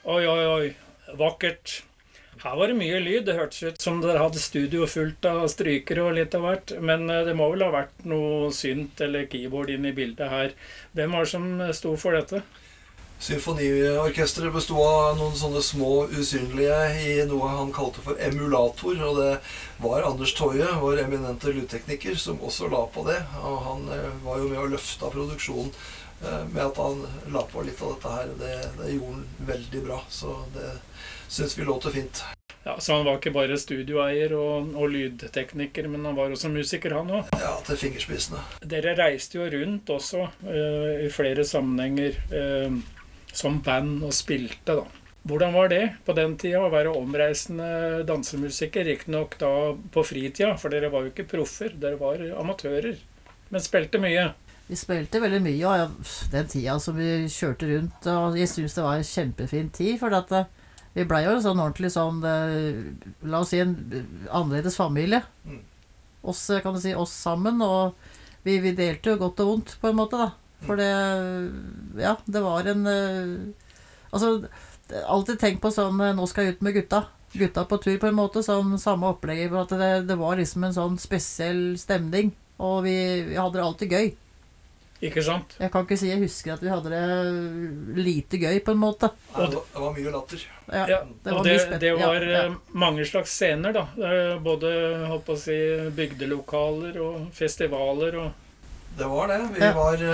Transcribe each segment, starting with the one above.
Oi, oi, oi. Vakkert. Her var det mye lyd. Det hørtes ut som dere hadde studio fullt av strykere og litt av hvert. Men det må vel ha vært noe synt eller keyboard inn i bildet her. Hvem var det som sto for dette? Symfoniorkestret bestod av noen sånne små usynlige i noe han kalte for emulator, og det var Anders Toje, vår eminente lydtekniker, som også la på det. Og han var jo med å løfte av produksjonen med at han la på litt av dette her. Det gjorde han veldig bra, så det synes vi låter fint. Ja, så han var ikke bare studioeier og lydtekniker, men han var også musiker, han også? Ja, til fingerspissene. Dere reiste jo rundt også i flere sammenhenger som band og spilte da. Hvordan var det på den tida å være omreisende dansemusiker? Ikke nok da på fritida, for dere var jo ikke proffer, dere var amatører, men spilte mye. Vi spilte veldig mye, og den tida som vi kjørte rundt, og jeg synes det var en kjempefin tid, for at vi ble jo sånn ordentlig sånn, la oss si en annerledes familie. Oss, kan du si, oss sammen, og vi delte jo godt og vondt på en måte da. For det, ja, det var en, altså, alltid tenk på sånn, nå skal jeg ut med gutta på tur på en måte, sånn samme opplegg, for at det var liksom en sånn spesiell stemning, og vi hadde det alltid gøy. Ikke sant? Jeg kan ikke si jeg husker at vi hadde det lite gøy på en måte. Ja, det var mye latter. Ja, og det var mange slags scener da, både holdt på å si, bygdelokaler og festivaler og... Det var det. Vi var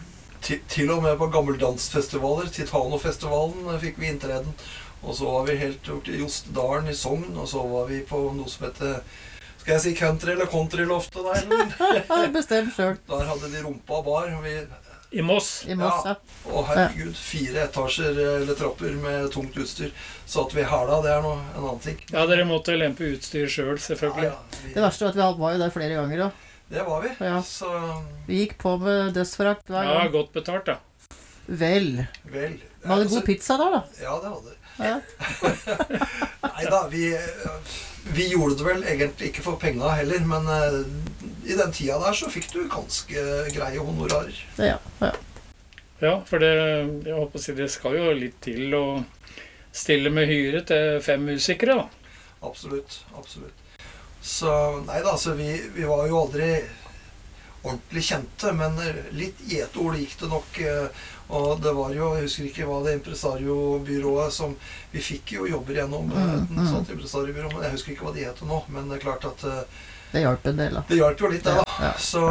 til og med på gammeldansfestivaler. Titanofestivalen fikk vi inntreden. Og så var vi helt gjort i Jostedalen i Sogn, og så var vi på noe som heter, skal jeg si country eller countryloftet der? Bestem selv. Der hadde de rumpa bar. I Moss? I Moss, ja. Og herregud, 4 etasjer eller trapper med tungt utstyr. Så at vi hæla, det en annen ting. Ja, dere måtte lempe utstyr selv, selvfølgelig. Ja, det verste var at vi var jo der flere ganger også. Det var vi. Ja. Så... Vi gikk på med dødsforakt hver gang. Ja, godt betalt da. Vel. Ja, vi hadde god pizza der da. Ja, det hadde. Ja. Neida, vi gjorde det vel egentlig ikke for penga heller, men i den tida der så fikk du ganske greie honorarer. Ja. Ja, for det, jeg håper å si, det skal jo litt til å stille med hyre til 5 musikere da. Absolutt. Så neida, så vi var jo aldri ordentlig kjente, men litt gjetord gikk det nok, og det var jo, jeg husker ikke hva det impresariobyrået som, vi fikk jo jobber gjennom et sånt impresariobyrå, men jeg husker ikke hva de heter nå, men det er klart at det hjalp en del da. Det hjalp jo litt da, ja.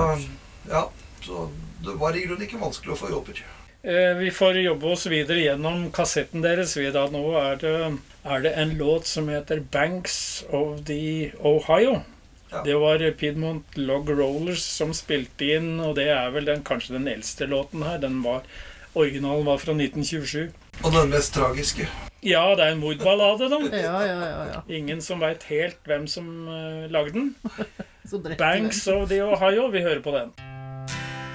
Så det var i grunnen ikke vanskelig å få jobber. Vi får jobbe oss videre gjennom kassetten deres. Nå er det en låt som heter Banks of the Ohio. Ja. Det var Piedmont Log Rollers som spilte inn, og det er vel kanskje den eldste låten her. Originalen var fra 1927. Og den mest tragiske. Ja, det er en mordballade da. Ja. Ingen som vet helt hvem som lagde den. Banks of the Ohio, vi hører på den.